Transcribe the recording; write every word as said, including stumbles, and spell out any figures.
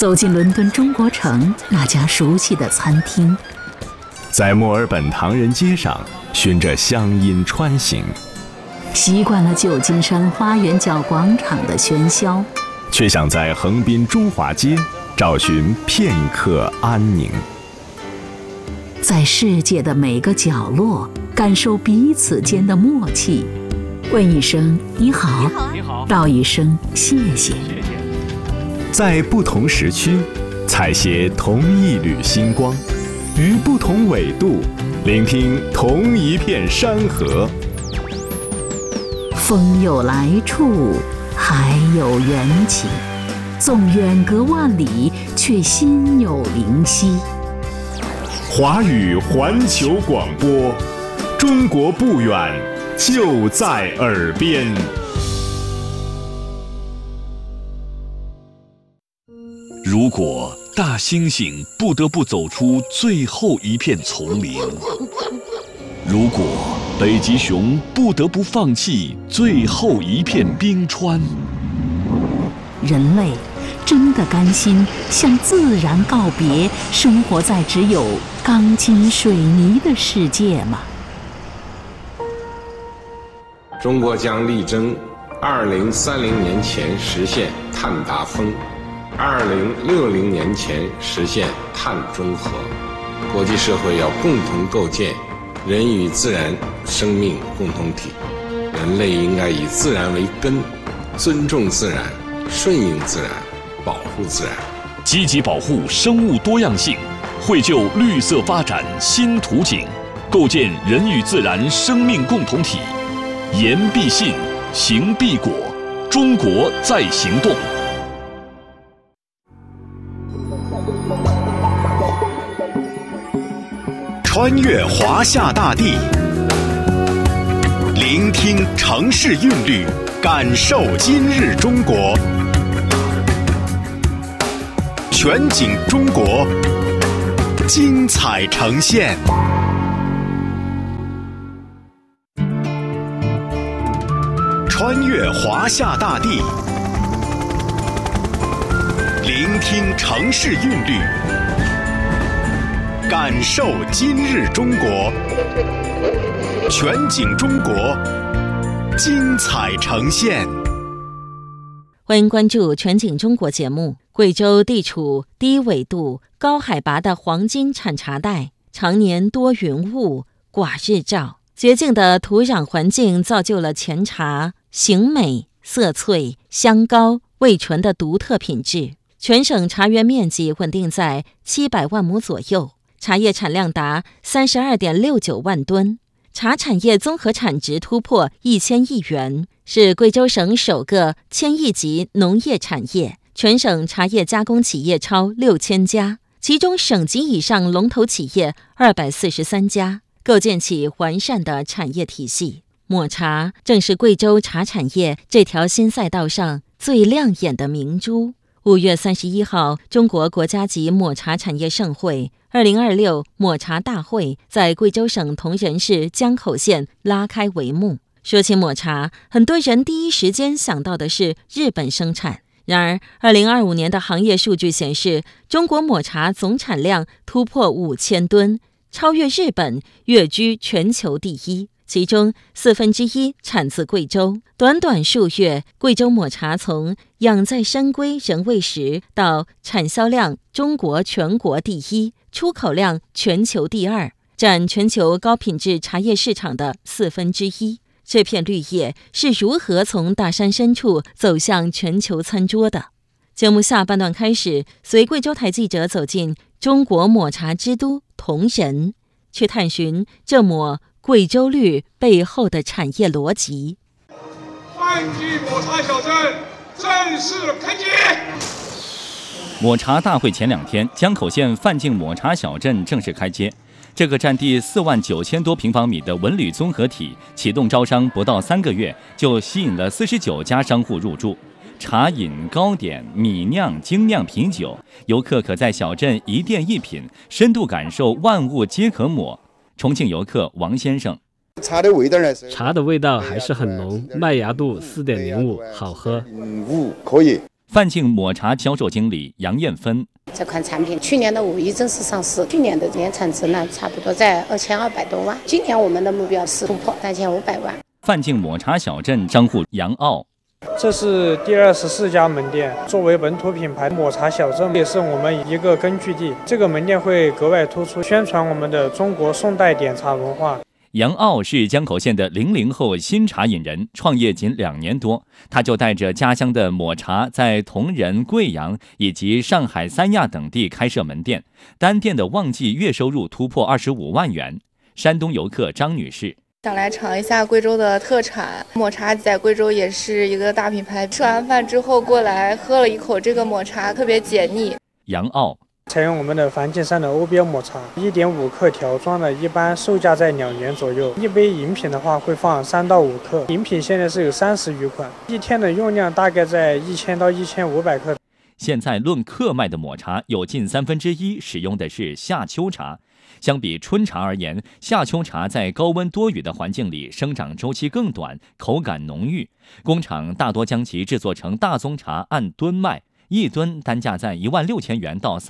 走进伦敦中国城那家熟悉的餐厅， 在墨尔本唐人街上循着乡音穿行， 习惯了旧金山花园角广场的喧嚣， 却想在横滨中华街找寻片刻安宁。 在世界的每个角落感受彼此间的默契，问一声你好， 你好， 道一声谢谢。 在不同时区采撷同一缕星光，于不同纬度聆听同一片山河。 风有来处，海有缘起，纵远隔万里，却心有灵犀。 华语环球广播，中国不远，就在耳边。 如果大猩猩不得不走出最后一片丛林，如果北极熊不得不放弃最后一片冰川， 人类真的甘心向自然告别，生活在只有钢筋水泥的世界吗？ 中国将力争二零三零年前实现碳达峰，二零六零年前实现碳中和。国际社会要共同构建人与自然生命共同体，人类应该以自然为根，尊重自然，顺应自然，保护自然， 积极保护生物多样性，绘就绿色发展新图景，构建人与自然生命共同体。言必信，行必果，中国在行动。 穿越华夏大地，聆听城市韵律，感受今日中国。全景中国，精彩呈现。穿越华夏大地，聆听城市韵律，感受今日中国。全景中国，精彩呈现。 欢迎关注全景中国节目。贵州地处低纬度、高海拔的黄金产茶带，常年多云雾、寡日照，洁净的土壤环境造就了前茶形美、色翠、香高、味醇的独特品质。全省茶园面积稳定在七百万亩左右，茶叶产量达三十二点六九万吨，茶产业综合产值突破一千亿元，是贵州省首个千亿级农业产业。全省茶叶加工企业超六千家，其中省级以上龙头企业二百四十三家，构建起完善的产业体系。抹茶正是贵州茶产业这条新赛道上最亮眼的明珠。五月三十一号，中国国家级抹茶产业盛会二零二六抹茶大会在贵州省铜仁市江口县拉开帷幕。说起抹茶，很多人第一时间想到的是日本生产。然而二零二五年的行业数据显示，中国抹茶总产量突破五千吨，超越日本，跃居全球第一。其中四分之一产自贵州。短短数月，贵州抹茶从养在深闺仍未时到产销量中国全国第一，出口量全球第二，占全球高品质茶叶市场的四分之一。这片绿叶是如何从大山深处走向全球餐桌的？节目下半段开始，随贵州台记者走进中国抹茶之都铜仁，去探寻这抹贵州绿背后的产业逻辑。 泛剧抹茶小镇正式开街。 抹茶大会前两天，江口县范境抹茶小镇正式开街。这个占地四万九千多平方米的文旅综合体启动招商不到三个月，就吸引了四十九家商户入驻。茶饮、糕点、米酿、精酿啤酒，游客可在小镇一店一品，深度感受万物皆可抹。重庆游客王先生： 茶的味道呢？ 茶的味道还是很浓，麦芽度四点零五，好喝。 五可以。 范进抹茶销售经理杨艳芬： 这款产品去年的五一正式上市，去年的年产值呢，差不多在二千二百多万，今年我们的目标是突破三千五百万。 范进抹茶小镇商户杨傲： 这是第二十四家门店，作为本土品牌，抹茶小镇也是我们一个根据地。这个门店会格外突出，宣传我们的中国宋代点茶文化。 杨傲是江口县的零零后新茶饮人，创业仅两年多，他就带着家乡的抹茶，在铜仁、贵阳以及上海、三亚等地开设门店，单店的旺季月收入突破二十五万元。山东游客张女士： 想来尝一下贵州的特产抹茶，在贵州也是一个大品牌。吃完饭之后过来喝了一口这个抹茶，特别解腻。 杨傲： 采用我们的梵净山的欧标抹茶， 一点五克条装的，一般售价在两元左右。一杯饮品的话会放三到五克，饮品现在是有三十余款，一天的用量大概在一千到一千五百克。 现在论克卖的抹茶，有近三分之一使用的是夏秋茶。相比春茶而言，夏秋茶在高温多雨的环境里生长周期更短，口感浓郁。工厂大多将其制作成大宗茶，按吨卖，一吨单价在一万六千元到